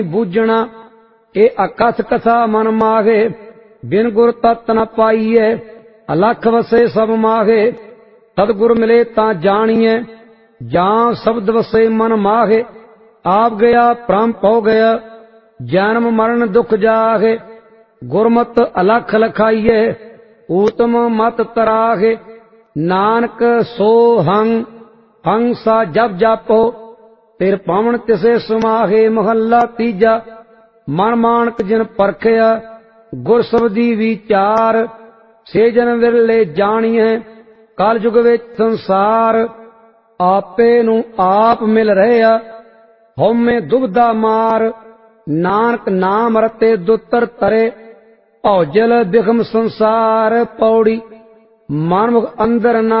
ਬੂਝਣਾ। ਇਹ ਅਕਥ ਕਥਾ ਮਨ ਮਾਗੇ, ਬਿਨ ਗੁਰ ਤਤ ਨ ਪਾਈਐ। ਅਲਖ ਵਸੇ ਸਭ ਮਾਗੇ, ਸਤਿਗੁਰ ਮਿਲੇ ਤਾਂ ਜਾਣੀਐ। ਜਾਂ ਸ਼ਬਦ ਵਸੇ ਮਨ ਮਾਗੇ, ਆਪ ਗਿਆ ਭ੍ਰਮ ਪਉ ਗਿਆ। ਜਨਮ ਮਰਨ ਦੁਖ ਜਾਗੇ, ਗੁਰਮਤ ਅਲਖ ਲਖਾਈਐ। ਊਤਮ ਮਤ ਤਰਾਗੇ, ਨਾਨਕ ਸੋ ਹੰ ਹੰ ਸਾ ਜਪ ਜਾਪੋ। ਤਿਰ ਪਾਵਨ ਤਿਸੇ ਸਮਾਗੇ, ਮਹੱਲਾ ਤੀਜਾ। ਮਨ ਮਾਨਕ ਜਿਨ ਪਰਖਿਆ, ਗੁਰ ਸਬਦੀ ਵਿਚਾਰ। ਸੇ ਜਨ ਵਿਰਲੇ ਜਾਣੀਐ, ਕਲ ਯੁਗ ਵਿੱਚ ਸੰਸਾਰ। ਆਪੇ ਨੂੰ ਆਪ ਮਿਲ ਰਿਹਾ, ਹਉਮੈ ਦੁਬਦਾ ਮਾਰ। ਨਾਨਕ ਨਾਮ ਰਤੇ ਦੁਤਰ ਤਰੇ, ਭਉਜਲ ਬਿਖਮ ਸੰਸਾਰ। ਪੌੜੀ ਮਨਮੁਖ ਅੰਦਰ ਨਾ